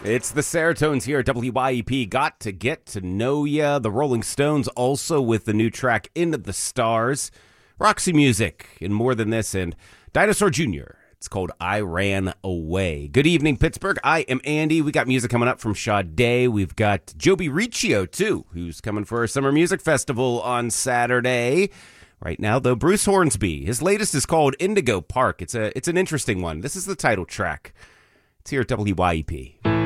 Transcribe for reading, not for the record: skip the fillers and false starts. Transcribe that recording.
It's the Seratones here at WYEP. Got to Get to Know Ya. The Rolling Stones also with the new track Into the Stars. Roxy Music and More Than This, and Dinosaur Jr. It's called I Ran Away. Good evening, Pittsburgh. I am Andy. We got music coming up from Sade. We've got Joby Riccio, too, who's coming for our Summer Music Festival on Saturday. Right now, though, Bruce Hornsby. His latest is called Indigo Park. It's an interesting one. This is the title track. It's here at WYEP.